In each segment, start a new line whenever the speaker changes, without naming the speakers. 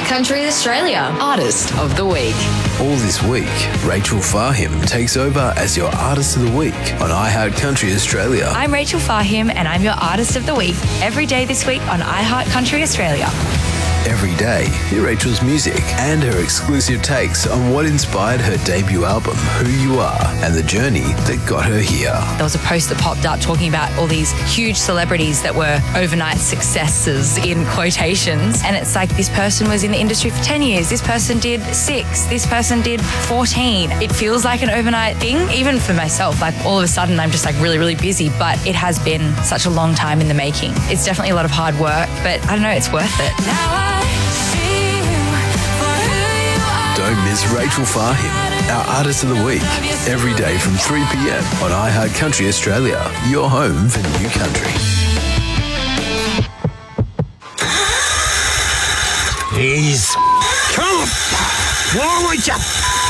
Country Australia Artist of the Week.
All this week, Rachel Fahim takes over as your Artist of the Week on iHeart Country Australia.
I'm Rachel Fahim and I'm your Artist of the Week every day this week on iHeart Country Australia.
Every day, hear Rachel's music and her exclusive takes on what inspired her debut album, Who You Are, and the journey that got her here.
There was a post that popped up talking about all these huge celebrities that were overnight successes in quotations. And it's like this person was in the industry for 10 years, this person did 6, this person did 14. It feels like an overnight thing, even for myself. Like all of a sudden I'm just like really, really busy, but it has been such a long time in the making. It's definitely a lot of hard work, but I don't know, it's worth it.
Don't miss Rachel Fahim, our Artist of the Week, every day from 3 p.m. on iHeart Country Australia, your home for new country.
He's come. Wrong with you?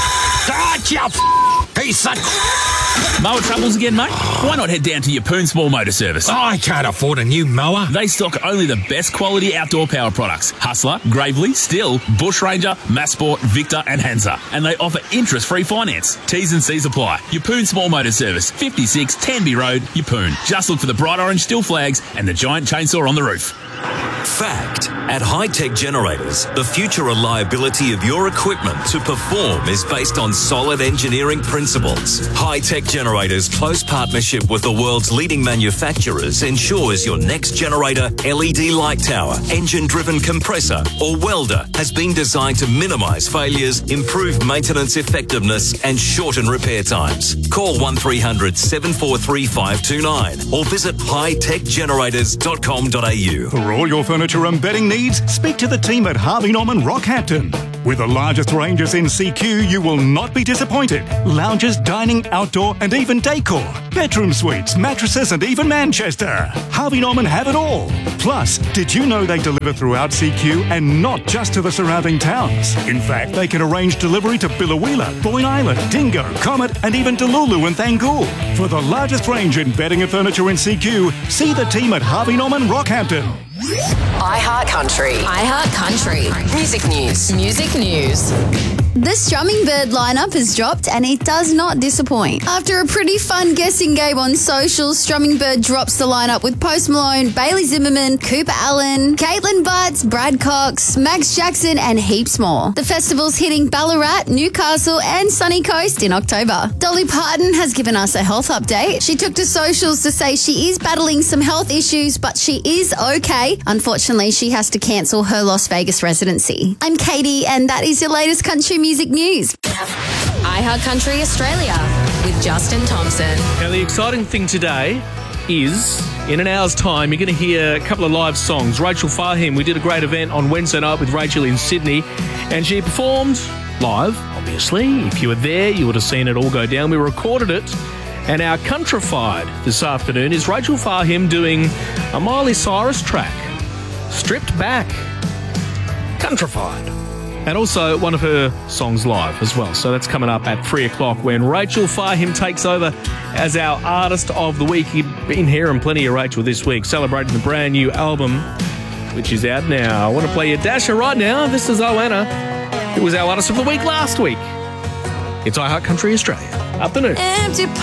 Gotcha. Piece of...
Mower troubles again, mate? Why not head down to Yeppoon Small Motor Service?
I can't afford a new mower.
They stock only the best quality outdoor power products. Hustler, Gravely, Stihl, Bush Ranger, Massport, Victor and Hansa. And they offer interest-free finance. T's and C's apply. Yeppoon Small Motor Service, 56 Tanby Road, Yeppoon. Just look for the bright orange Stihl flags and the giant chainsaw on the roof.
Fact. At Hi-Tech Generators, the future reliability of your equipment to perform is based on solid engineering principles. Hi-Tech Generators' close partnership with the world's leading manufacturers ensures your next generator, LED light tower, engine-driven compressor or welder has been designed to minimize failures, improve maintenance effectiveness and shorten repair times. Call 1300 743 529 or visit hightechgenerators.com.au.
For all your furniture and bedding needs, speak to the team at Harvey Norman Rockhampton. With the largest ranges in CQ, you will not be disappointed. Lounges, dining, outdoor, and even decor. Bedroom suites, mattresses, and even Manchester. Harvey Norman have it all. Plus, did you know they deliver throughout CQ and not just to the surrounding towns? In fact, they can arrange delivery to Billawheeler, Boyne Island, Dingo, Comet, and even Delulu and Thangool. For the largest range in bedding and furniture in CQ, see the team at Harvey Norman Rockhampton.
iHeart Country. iHeart Country. Music news. Music news.
The Strumming Bird lineup has dropped and it does not disappoint. After a pretty fun guessing game on socials, Strumming Bird drops the lineup with Post Malone, Bailey Zimmerman, Cooper Allen, Caitlin Butts, Brad Cox, Max Jackson and heaps more. The festival's hitting Ballarat, Newcastle and Sunny Coast in October. Dolly Parton has given us a health update. She took to socials to say she is battling some health issues but she is okay. Unfortunately, she has to cancel her Las Vegas residency. I'm Katie and that is your latest country music news.
iHeart Country Australia with Justin Thompson.
Now, the exciting thing today is, in an hour's time, you're going to hear a couple of live songs. Rachel Fahim, we did a great event on Wednesday night with Rachel in Sydney, and she performed live, obviously. If you were there, you would have seen it all go down. We recorded it. And our Countryfied this afternoon is Rachel Fahim doing a Miley Cyrus track, Stripped Back, Countryfied. And also one of her songs live as well. So that's coming up at 3 o'clock when Rachel Fahim takes over as our Artist of the Week. You've been hearing plenty of Rachel this week, celebrating the brand new album, which is out now. I want to play you Dasher right now. This is Oana. It was our Artist of the Week last week. It's iHeart Country Australia. Afternoon.
Empty